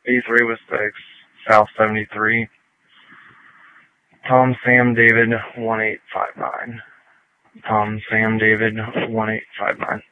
83 with 6, South 73. Tom Sam David 1859. Tom Sam David 1859.